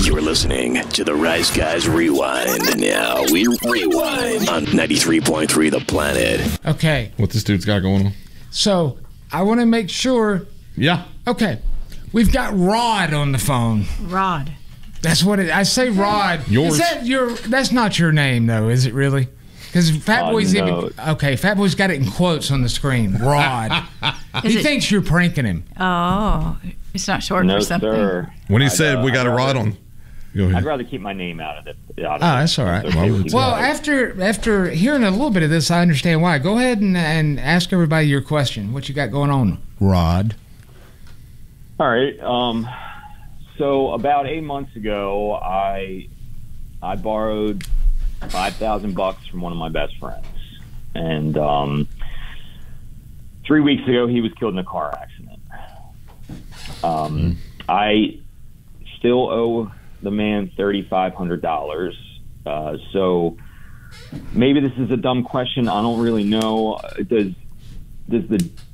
You're listening to the Rice Guys Rewind. Now we rewind on 93.3 The Planet. Okay. What this dude's got going on? So I want to make sure. Yeah. Okay. We've got Rod on the phone. Rod. That's what I say. Rod. Yours. Is that your? That's not your name, though, is it really? Because Fat Boy's no. Fat Boy's got it in quotes on the screen. Rod. He thinks you're pranking him. Oh, it's not short No, for something. sir. When he said we got a rod on. Go ahead. I'd rather keep my name out of it. That's all right. Well, after hearing a little bit of this, I understand why. Go ahead and ask everybody your question. What you got going on, Rod? All right. So about 8 months ago, I borrowed $5,000 from one of my best friends, and 3 weeks ago he was killed in a car accident. I still owe the man $3,500. So maybe this is a dumb question. I don't really know. Does the